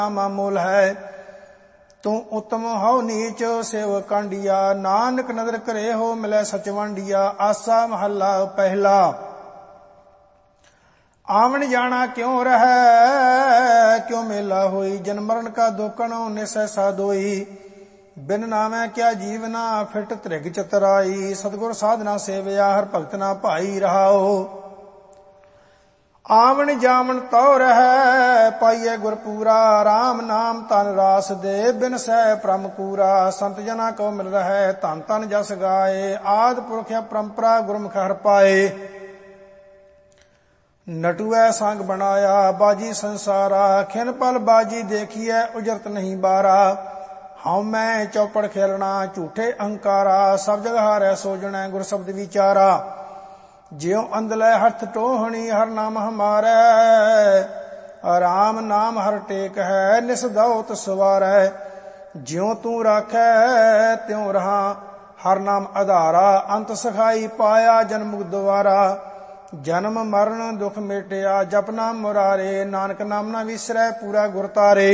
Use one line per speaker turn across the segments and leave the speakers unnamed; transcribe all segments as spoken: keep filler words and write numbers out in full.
ਮਾਮੂਲ ਹੈ। ਤੂੰ ਉਤਮ ਹਉ ਨੀਚ ਸੇਵ ਕਾਂਡੀਆ, ਨਾਨਕ ਨਦਰ ਕਰੇ ਹੋ ਮਿਲੈ ਸਚਵੰਡੀਆ। ਆਸਾ ਮਹੱਲਾ ਪਹਿਲਾ। ਆਵਣ ਜਾਣਾ ਕਿਉਂ ਰਹੈ, ਕਿਉਂ ਮੇਲਾ ਹੋਈ, ਜਨਮ ਮਰਨ ਕਾ ਦੋਕਣ ਨਿਸੈ ਸਾਦੋਈ। ਬਿਨ ਨਾਮੈ ਕਿਆ ਜੀਵਨਾ, ਫਿਟ ਤ੍ਰਿਗ ਚਤਰਾਈ। ਸਤਿਗੁਰ ਸਾਧਨਾ ਸੇਵਿਆ, ਹਰ ਭਗਤ ਨਾ ਭਾਈ ਰਹਾਓ। ਆਵਣ ਜਾਵਣ ਤਉ ਰਹੈ, ਪਾਈਐ ਗੁਰਪੂਰਾ। ਰਾਮ ਨਾਮ ਤਨ ਰਾਸ ਦੇ, ਬਿਨ ਸਹਿ ਭ੍ਰਮ ਕੂਰਾ। ਸੰਤ ਜਨਾ ਕੋ ਮਿਲ ਰਹੈ, ਧਨ ਧਨ ਜਸ ਗਾਏ। ਆਦ ਪੁਰਖ ਪਰੰਪਰਾ, ਗੁਰਮੁਖ ਹਰਿ ਪਾਏ। ਨਟੂਐ ਸੰਗ ਬਣਾਇਆ, ਬਾਜੀ ਸੰਸਾਰਾ। ਖਿਨ ਪਲ ਬਾਜੀ ਦੇਖੀਐ, ਉਜਰਤ ਨਹੀਂ ਬਾਰਾ। ਹਉ ਮੈਂ ਚੌਪੜ ਖੇਲਣਾ, ਝੂਠੇ ਅਹੰਕਾਰਾ। ਸਭ ਜਗ ਹਾਰੈ ਸੋਜਣੈ, ਗੁਰ ਸ਼ਬਦ ਵਿਚਾਰਾ। ਜਿਉ ਅੰਧਲੇ ਹੱਥ ਟੋਹਣੀ, ਹਰ ਨਾਮ ਹਮਾਰੈ। ਰਾਮ ਨਾਮ ਹਰ ਟੇਕ ਹੈ, ਨਿਸ ਦਉਤ ਸਵਾਰੈ। ਜਿਉ ਤੂੰ ਰਾਖੈ, ਤਿਉ ਰਹਾ, ਹਰ ਨਾਮ ਆਧਾਰਾ। ਅੰਤ ਸਖਾਈ ਪਾਇਆ, ਜਨਮ ਦੁਆਰਾ। ਜਨਮ ਮਰਨ ਦੁਖ ਮੇਟਿਆ, ਜਪ ਨਾਮ ਮੁਰਾਰੇ। ਨਾਨਕ ਨਾਮ ਨਾ ਵਿਸਰੈ, ਪੂਰਾ ਗੁਰ ਤਾਰੇ।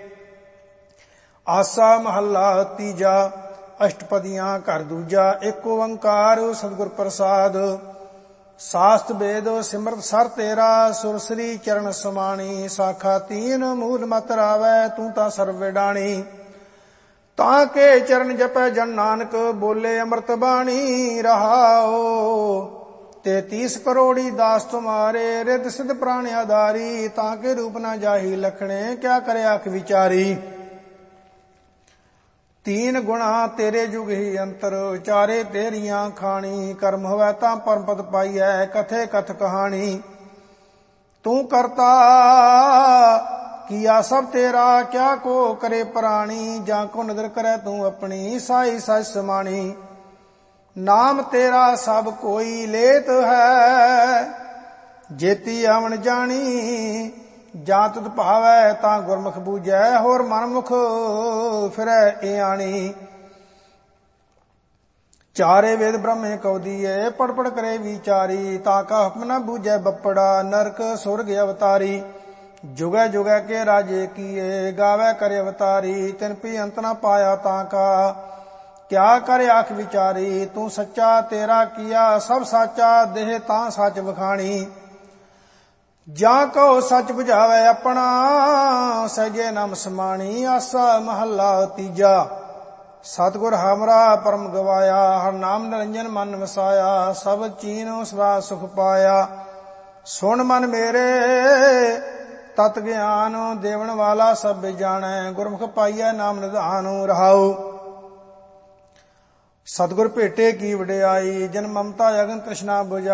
ਆਸਾ ਮਹੱਲਾ ਤੀਜਾ। ਅਸ਼ਟਪਦੀਆਂ ਘਰ ਦੂਜਾ। ਏਕ ਓੰਕਾਰ ਸਤਿਗੁਰ ਪ੍ਰਸਾਦ। ਸਾਸਤ ਵੇਦ ਸਿਮਰਤ ਸਰ ਤੇਰਾ, ਸੁਰਸਰੀ ਚਰਨ ਸਮਾਣੀ। ਸਾਖਾ ਤੀਨ ਮੂਲ ਮਤ ਰਾਵੈ, ਤੂੰ ਤਾਂ ਸਰਬ ਵਿਡਾਣੀ। ਤਾਂ ਕੇ ਚਰਨ ਜਪੈ ਜਨ ਨਾਨਕ, ਬੋਲੇ ਅੰਮ੍ਰਿਤ ਬਾਣੀ ਰਹਾਓ। ਤੇਤੀਸ ਕਰੋੜੀ ਦਾਸ ਤੁਮਾਰੇ, ਰਿੱਧ ਸਿੱਧ ਪ੍ਰਾਣ ਆਧਾਰੀ। ਤਾਂ ਕੇ ਰੂਪ ਨਾ ਜਾਹੀ ਲਖਣੇ, ਕਿਆ ਕਰੇ ਆਖ ਵਿਚਾਰੀ। ਤੀਨ ਗੁਣਾ ਤੇਰੇ ਜੁਗ ਹੀ ਅੰਤਰ, ਚਾਰੇ ਤੇਰੀਆਂ ਖਾਣੀ। ਕਰਮ ਹੋਵੈ ਤਾਂ ਪਰਮ ਪਦ ਪਾਈਐ, ਕਥੇ ਕਥ ਕਹਾਣੀ। ਤੂੰ ਕਰਤਾ ਕੀਆ ਸਭ ਤੇਰਾ, ਕਿਆ ਕੋ ਕਰੇ ਪ੍ਰਾਣੀ। ਜਾਂ ਕੋ ਨਦਰ ਕਰੈ ਤੂੰ ਆਪਣੀ, ਸਾਈ ਸਚ ਸਮਾਣੀ। ਨਾਮ ਤੇਰਾ ਸਭ ਕੋਈ ਲੇਤ ਹੈ, ਜੇਤੀ ਆਵਣ ਜਾਣੀ। ਜਾਂ ਤੁਧ ਭਾਵੈ ਤਾਂ ਗੁਰਮੁਖ ਬੂਝੈ, ਹੋਰ ਮਨਮੁਖ ਫਿਰੈ ਏ ਆਣੀ। ਚਾਰੇ ਵੇਦ ਬ੍ਰਹਮੇ ਕਉ ਦੀਏ, ਪੜ ਪੜ ਕਰੇ ਵਿਚਾਰੀ। ਤਾਂ ਕਾ ਹੁਕਮ ਨ ਬੂਝੈ ਬੱਪੜਾ, ਨਰਕ ਸੁਰਗ ਅਵਤਾਰੀ। ਜੁਗੈ ਜੁਗੈ ਕੇ ਰਾਜੇ ਕੀਏ, ਗਾਵੈ ਕਰੇ ਅਵਤਾਰੀ। ਤਿਨ ਪੀ ਅੰਤ ਨ ਪਾਇਆ ਤਾਂ ਕਾ, ਕਿਆ ਕਰੇ ਆਖ ਵਿਚਾਰੀ। ਤੂੰ ਸੱਚਾ ਤੇਰਾ ਕੀਆ ਸਭ ਸਾਚਾ, ਦੇਹ ਤਾਂ ਸੱਚ ਵਖਾਣੀ। ਜਾਂ ਕਉ ਸੱਚ ਬੁਝਾਵੈ ਆਪਣਾ, ਸਹਿਜੇ ਨਾਮ ਸਮਾਣੀ। ਆਸਾ ਮਹੱਲਾ ਤੀਜਾ। ਸਤਿਗੁਰ ਹਮਰਾ ਪਰਮ ਗਵਾਇਆ, ਹਰ ਨਾਮ ਨਿਰੰਜਨ ਮਨ ਵਸਾਇਆ। ਸਭ ਚੀਨ ਸਦਾ ਸੁਖ ਪਾਇਆ, ਸੁਣ ਮਨ ਮੇਰੇ ਤਤ ਗਿਆਨ। ਦੇਵਨ ਵਾਲਾ ਸਭ ਜਾਣੈ, ਗੁਰਮੁਖ ਪਾਈਐ ਨਾਮ ਨਿਧਾਨ ਰਹਾਉ। ਸਤਿਗੁਰ ਭੇਟੇ ਕੀ ਵਡਿਆਈ, ਜਨ ਮਮਤਾ ਅਗਨ ਤ੍ਰਿਸ਼ਨਾ ਬੁਝਾਈ।